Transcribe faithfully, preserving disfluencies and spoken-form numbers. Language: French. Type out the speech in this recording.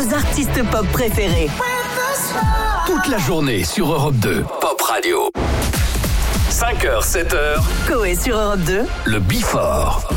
vos artistes pop préférés. Toute la journée sur Europe deux. Pop Radio. cinq heures, sept heures. Coé sur Europe deux. Le Before.